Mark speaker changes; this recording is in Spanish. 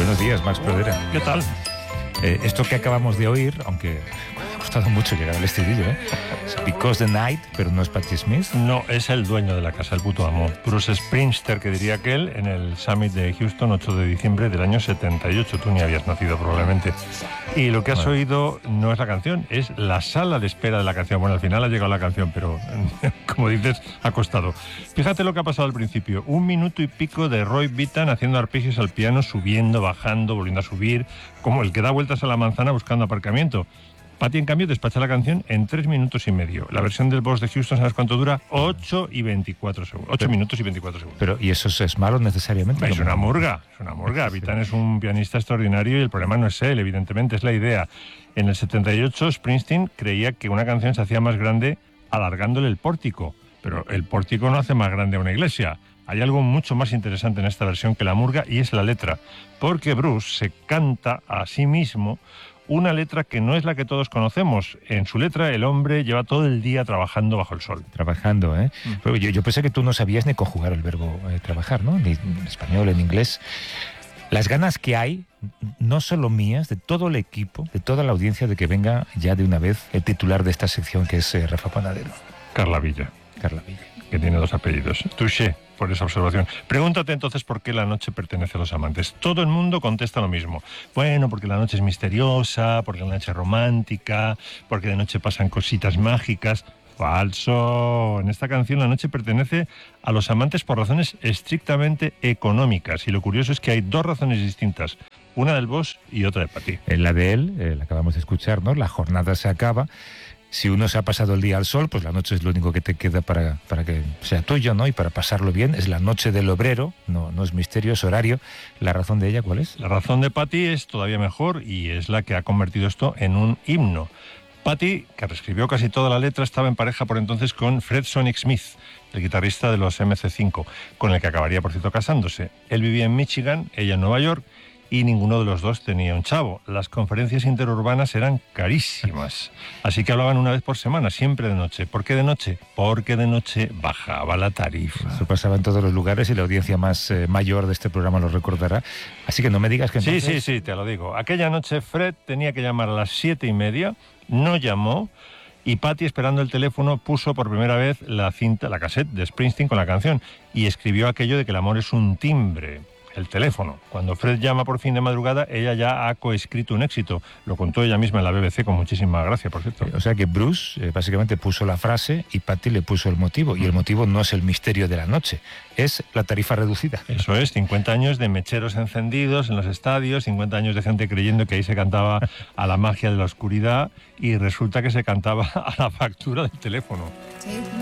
Speaker 1: Buenos días, Max Pradera.
Speaker 2: ¿Qué tal?
Speaker 1: Esto que acabamos de oír, aunque ha costado mucho llegar al estribillo, es Because the Night, pero no es Patti Smith.
Speaker 2: No, es el dueño de la casa, el puto amo. Bruce Springsteen, que diría aquel, en el Summit de Houston, 8 de diciembre del año 78. Tú ni habías nacido probablemente. Y lo que has oído no es la canción, es la sala de espera de la canción. Bueno, al final ha llegado la canción, pero como dices, ha costado. Fíjate lo que ha pasado al principio. 1 minuto y pico de Roy Bittan haciendo arpegios al piano, subiendo, bajando, volviendo a subir, como el que da vueltas a la manzana buscando aparcamiento. Patti, en cambio, despacha la canción en 3 minutos y medio. La versión del boss de Houston, ¿sabes cuánto dura? 8 y 24 segundos. 8 minutos y 24 segundos.
Speaker 1: Pero, ¿y eso es malo necesariamente?
Speaker 2: Es una murga, es una murga. Bittan es un pianista extraordinario y el problema no es él, evidentemente, es la idea. En el 78, Springsteen creía que una canción se hacía más grande alargándole el pórtico. Pero el pórtico no hace más grande a una iglesia. Hay algo mucho más interesante en esta versión que la murga y es la letra. Porque Bruce se canta a sí mismo una letra que no es la que todos conocemos. En su letra el hombre lleva todo el día trabajando bajo el sol.
Speaker 1: Trabajando, ¿eh? Pero yo pensé que tú no sabías ni conjugar el verbo trabajar, ¿no? Ni en español, en inglés. Las ganas que hay, no solo mías, de todo el equipo, de toda la audiencia, de que venga ya de una vez el titular de esta sección, que es Rafa Panadero.
Speaker 2: Carla Villa.
Speaker 1: Carla Villa.
Speaker 2: Que tiene 2 apellidos. Touché por esa observación. Pregúntate entonces por qué la noche pertenece a los amantes. Todo el mundo contesta lo mismo. Bueno, porque la noche es misteriosa, porque la noche es romántica, porque de noche pasan cositas mágicas. Falso. En esta canción la noche pertenece a los amantes por razones estrictamente económicas. Y lo curioso es que hay 2 razones distintas. Una del boss y otra de Patti.
Speaker 1: En la de él, la acabamos de escuchar, ¿no? La jornada se acaba. Si uno se ha pasado el día al sol, pues la noche es lo único que te queda para que sea tuyo, ¿no? Y para pasarlo bien. Es la noche del obrero, no es misterio, es horario. ¿La razón de ella cuál es?
Speaker 2: La razón de Patti es todavía mejor y es la que ha convertido esto en un himno. Patti, que reescribió casi toda la letra, estaba en pareja por entonces con Fred Sonic Smith, el guitarrista de los MC5, con el que acabaría, por cierto, casándose. Él vivía en Michigan, ella en Nueva York, y ninguno de los dos tenía un chavo. Las conferencias interurbanas eran carísimas. Así que hablaban una vez por semana, siempre de noche. ¿Por qué de noche? Porque de noche bajaba la tarifa.
Speaker 1: Eso pasaba en todos los lugares y la audiencia más mayor de este programa lo recordará. Así que no me digas que entonces...
Speaker 2: Sí, te lo digo. Aquella noche Fred tenía que llamar a las 7:30, no llamó, y Patti, esperando el teléfono, puso por primera vez la cassette de Springsteen con la canción y escribió aquello de que el amor es un timbre. El teléfono. Cuando Fred llama por fin de madrugada, ella ya ha coescrito un éxito. Lo contó ella misma en la BBC con muchísima gracia, por cierto.
Speaker 1: O sea que Bruce básicamente puso la frase y Patti le puso el motivo. Y el motivo no es el misterio de la noche, es la tarifa reducida.
Speaker 2: Eso es, 50 años de mecheros encendidos en los estadios, 50 años de gente creyendo que ahí se cantaba a la magia de la oscuridad y resulta que se cantaba a la factura del teléfono.